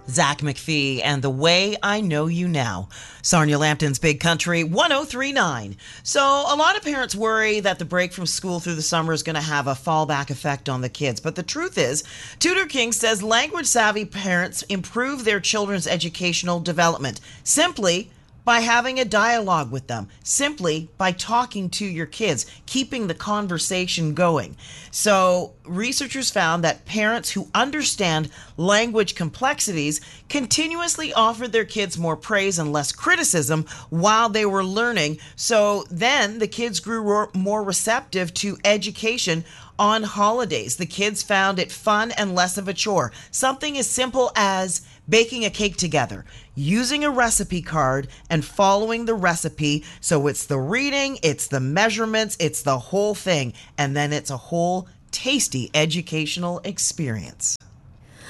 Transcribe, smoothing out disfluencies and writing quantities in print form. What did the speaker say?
Zach McPhee and The Way I Know You Now. Sarnia Lampton's Big Country 1039. So a lot of parents worry that the break from school through the summer is going to have a fallback effect on the kids. But the truth is, Tudor King says language savvy parents improve their children's educational development simply by having a dialogue with them, simply by talking to your kids, keeping the conversation going. So researchers found that parents who understand language complexities continuously offered their kids more praise and less criticism while they were learning. So then the kids grew more receptive to education on holidays. The kids found it fun and less of a chore. Something as simple as baking a cake together, using a recipe card and following the recipe. So it's the reading, it's the measurements, it's the whole thing. And then it's a whole tasty educational experience.